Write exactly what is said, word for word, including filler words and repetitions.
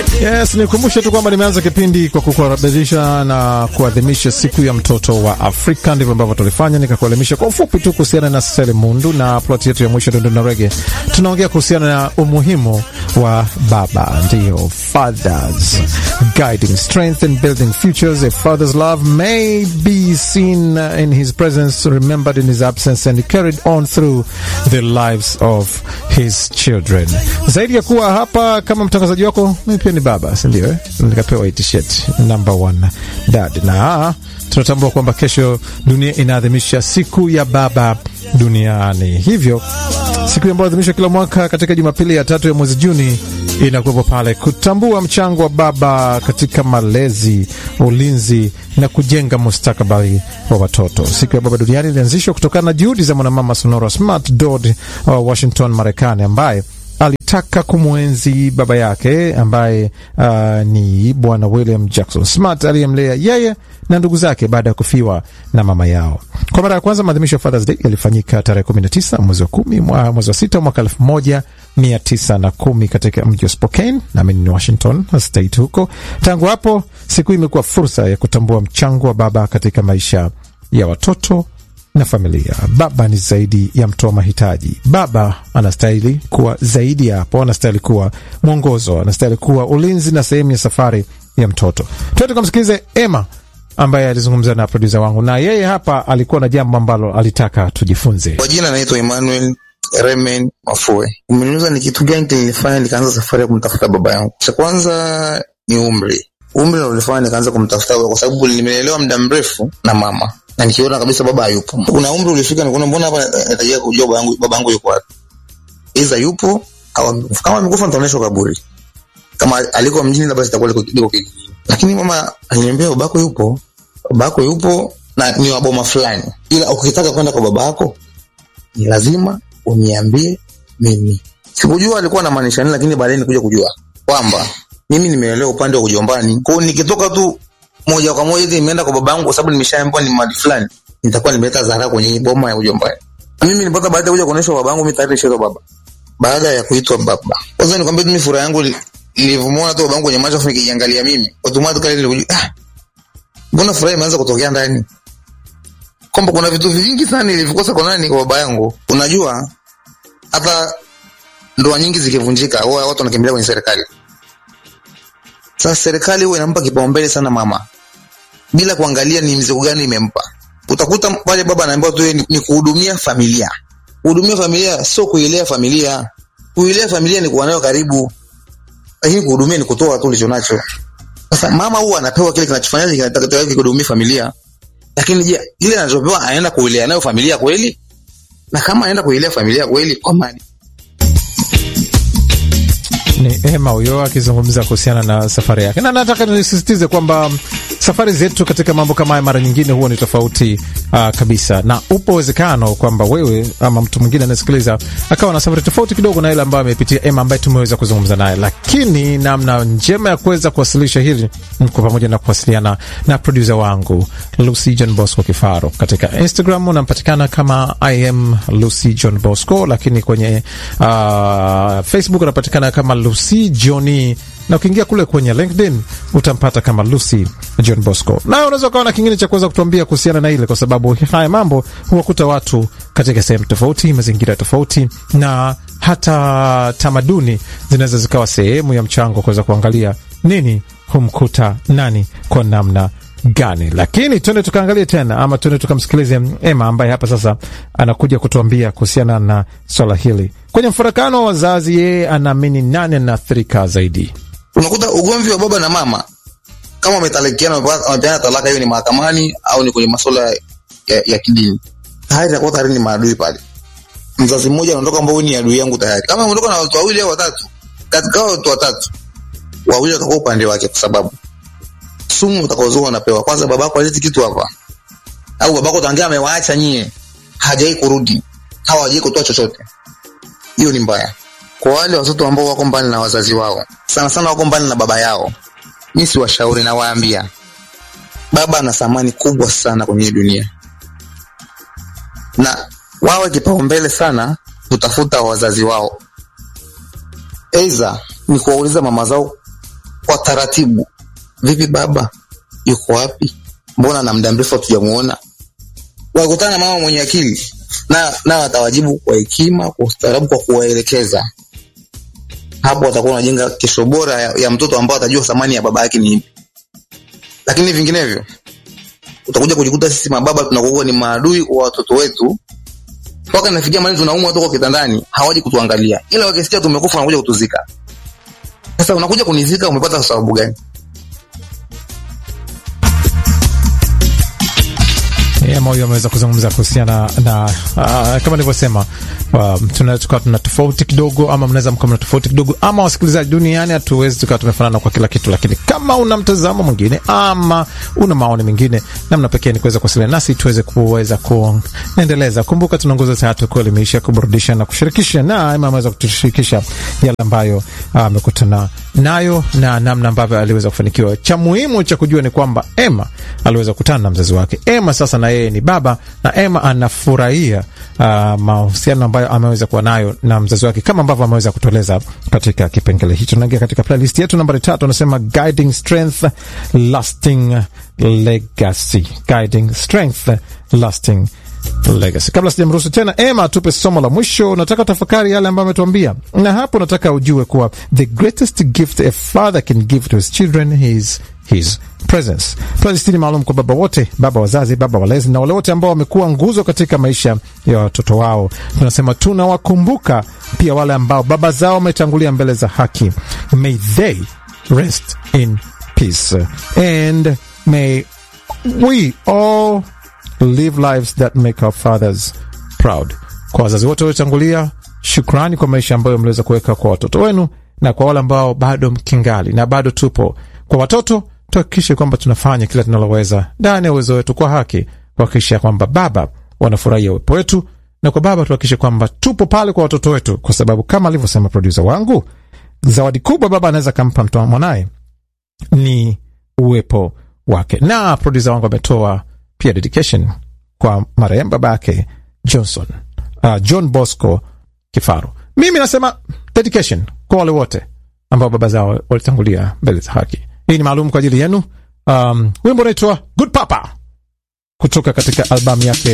Yes, nikumbushe tu kwamba nimeanza kipindi kwa kukuhabarisha na kuadhimisha siku ya mtoto wa Afrika. Ndivyo ambavyo tulifanya, nikakuelimisha kwa ufupi tu kuhusiana na Selimundu, na plot yetu ya mwisho Dundu na Reggae tunaongea kuhusiana na umuhimu wa baba, ndio fathers guiding strength and building futures. A father's love may be seen in his presence, remembered in his absence, and carried on through the lives of his children. Zaidi ya kuwa hapa kama mtangazaji wako, mimi pia ni baba, si ndio? Eh, nikapewa t-shirt number one dad, na tunatambua kwamba kesho dunia inaadhimisha siku ya baba duniani. Hivyo siku ambayo inaadhimishwa kila mwaka katika Jumapili ya tatu ya mwezi Juni inakuwepo pale kutambua mchango wa baba katika malezi, ulinzi na kujenga mustakabali wa watoto. Siku ya baba duniani ilianzishwa kutokana na juhudi za mwanamama Sonora Smart Dodd wa Washington, Marekani, ambaye alitaka kumwenzi baba yake ambaye uh, ni Bwana William Jackson Smart aliyemlea yeye na ndugu zake baada ya kufiwa na mama yao. Kwa mara ya kwanza maadhimisho ya Father's Day yalifanyika tarehe kumi na tisa mwezi wa kumi mwezi wa sita mwaka elfu moja mia tisa na kumi katika mji wa Spokane na mimi ni Washington State huko. Tangu hapo siku imekuwa fursa ya kutambua mchango wa baba katika maisha ya watoto na familia. Baba ni zaidi ya mtoa mahitaji. Baba anastahili kuwa zaidi ya hapo, anastahili kuwa mwongozo, anastahili kuwa ulinzi na sehemu ya safari ya mtoto. Tuende tukamsikilize Emma ambaye alizungumza na producer wangu, na yeye hapa alikuwa na jambo ambalo alitaka tujifunze. Kwa jina naitwa Emmanuel Remen Mafue. Umeniuliza ni kitu gani kilifanya nikaanza safari ya kumtafuta baba yangu. Cha kwanza ni umri. Umri ndio ulifanya nikaanza kumtafuta kwa sababu nimelelewa muda mrefu na mama. Na nikiona kabisa baba hayupo. Kuna umri ulifika nikaona mbona hapa natarajia kujua baba yangu baba yangu yuko wapi. Iza yupo au kama amekufa nitaonyeshwa kaburi. Kama aliko mjini labda sitakuwa liko kijijini. Lakini mama aliniambia babako yupo. Babako yupo na ni wa boma fulani. Ila ukitaka kwenda kwa babako ni lazima uniambie mimi. Sikujua alikuwa anamaanisha nini, lakini baadaye nikuja kujua kwamba mimi nimeelewa upande wa ujombani. Kwa hiyo nikitoka tu moja kwa moja hivi nimeenda kwa babangu kwa sababu nimeshaambiwa ni mali fulani, nitakuwa nimeleta zara kwenye boma ya ujombani. Mimi nilipata baada ya kuja kuonesha babangu mimi tayari nishaitwa baba. Baada ya kuitwa baba, kwanza nikwambia mimi furaha yangu nilivyomuona tu babangu kwenye macho afu nikiangalia mimi, automatically nilijua ah, mbona furaha imeanza kutokea ndani. Kwamba kuna vitu vingi sana nilivikosa kwa nani, kwa baba yangu. Unajua hata ndoa nyingi zikivunjika wao watu wanakimbilia kwenye serikali. Sasa serikali huwa inampa kipaumbele sana mama bila kuangalia ni mzigo gani imempa. Utakuta pale baba anaambiwa tu ni, ni kuhudumia familia. Kuhudumia familia sio kuilea familia. Kuilea familia ni kuwa nayo karibu. Lakini kuhudumia ni kutoa tu ulichonacho. Sasa mama huwa anapewa kile kinachofanya kinataka hivi kuhudumia familia. Lakini je, ile anachopewa anaenda kuilea nayo familia kweli? Na kama anaenda kuilea familia kweli, kwa maana ni Emma huyo akizungumza kuhusiana na safari yake. Na nataka nisisitize kwamba safari zetu katika mambo kama haya mara nyingine huwa ni tofauti uh, kabisa, na upo uwezekano kwamba wewe ama mtu mwingine anasikiliza akawa na safari tofauti kidogo na ile ambayo amepitia Emma ambaye tumeweza kuzungumza naye. Lakini namna njema ya kuweza kuwasilisha hili mko pamoja na kuwasiliana na producer wangu Lucy John Bosco Kifaro. Katika Instagram unampatikana kama I am Lucy John Bosco, lakini kwenye uh, Facebook unapatikana kama Lucy Johnny, na ukiingia kule kwenye LinkedIn utampata kama Lucy John Bosco. Na unaweza kuwa na kingine cha kuweza kutuambia kuhusiana na ile, kwa sababu haya mambo huwakuta watu katika sehemu tofauti, mazingira tofauti, na hata tamaduni zinaweza zikawa sehemu ya mchango kuweza kuangalia nini humkuta nani kwa namna gani. Lakini twende tukaangalie tena, ama twende tukamsikilize Emma ambaye hapa sasa anakuja kutuambia kuhusiana na swala hili. Kwenye mfarakano wa wazazi, yeye anaamini nani anaathirika zaidi. Unakuta ugomvi wa baba na mama kama wametalakiana, wamepeana talaka, hiyo ni mahakamani au ni kwenye masuala ya, ya kidini, haya itakuwa tayari ni maadui pale. Mzazi mmoja anaondoka ambao ni adui yangu tayari. Kama unaondoka na watu wawili au watatu, katika hao watu watatu wawili watakuwa upande wake, kwa sababu sumu utakaozoa unapewa. Kwanza babako aleti kitu hapa, au babako tangia amewaacha nyie, hajai kurudi, hawajai kutoa chochote, hiyo ni mbaya. Kwa wale watoto ambao wako mbali na wazazi wao, sana sana wako mbali na baba yao, mimi si washauri na waambia, baba ana thamani kubwa sana kwenye dunia, na wawe kipaumbele sana kutafuta wazazi wao. Eza ni kuwauliza mama zao kwa taratibu. Vipi baba? Yuko wapi? Mbona na muda mrefu hatujamuona? Wakutana mama mwenye akili na na atawajibu kwa hekima, kwa ustaarabu, kwa kuwaelekeza. Hapo watakuwa wanajenga kesho bora ya, ya mtoto ambao atajua thamani ya baba yake ni ipi. Lakini vinginevyo utakuja kujikuta sisi mababa tunakuwa ni maadui kwa watoto wetu. Mpaka nafikia mahali tunaumwa toka kitandani, hawaji kutuangalia. Ila wakisikia tumekufa wanakuja kutuzika. Sasa unakuja kunizika, umepata sababu gani? Yeah, moyo ameweza kuzungumza kuhusiana na uh, kama nilivyosema, uh, tunachukua tuna tofauti kidogo, ama mnaweza mkao na tofauti kidogo, ama wasikilizaji duniani hatuwezi tukawa tumefanana kwa kila kitu, lakini kama una mtazamo mwingine ama una maoni mengine, namna pekee ni kuweza kuwasiliana nasi tuweze kuweza kuendeleza. Kumbuka tunaongoza tatu kuelimisha, kuburudisha na kushirikisha, na ama ameweza kutushirikisha yale ambayo amekutana uh, nayo na namna ambavyo aliweza kufanikiwa. Cha muhimu cha kujua ni kwamba Emma aliweza kukutana na mzazi wake. Emma sasa na yeye ni baba, na Emma anafurahia uh, mahusiano ambayo ameweza kuwa nayo na mzazi wake, kama ambavyo ameweza kutueleza katika kipengele hicho. Tunaingia katika playlist yetu nambari tatu, anasema guiding strength lasting legacy. Guiding strength lasting legacy. Kabla sijamruhusu tena Emma tupe somo la mwisho, nataka tafakari yale ambayo ametuambia, na hapo nataka ujue kuwa the greatest gift a father can give to his children is his presence. Playlist ni maalum kwa baba wote, baba wazazi, baba walezi, na wale wote ambao wamekuwa nguzo katika maisha ya watoto wao. Tunasema tunawakumbuka pia wale ambao baba zao wametangulia mbele za haki. May they rest in peace, and may we all live lives that make our fathers proud. Kwa wazazi wote waliotangulia, shukrani kwa maisha ambayo mliweza kuweka kwa watoto wenu, na kwa wale ambao bado mkingali na bado tupo. Kwa watoto, tuhakikishe kwamba tunafanya kila tunaloweza ndani ya uwezo wetu kwa haki, kuhakikisha kwamba baba wanafurahia uwepo wetu, na kwa baba tuhakikishe kwamba tupo pale kwa watoto wetu, kwa sababu kama alivyosema producer wangu, zawadi kubwa baba anaweza kumpa mtoto mwanae ni uwepo wake. Na producer wangu ametoa pia dedication kwa marehemu babake Johnson, uh, John Bosco Kifaro. Mimi nasema dedication kwa wale wote ambao baba zao walitangulia mbele za haki. Hii ni maalum kwa ajili yenu. Um, wimbo unaitwa Good Papa kutoka katika albamu yake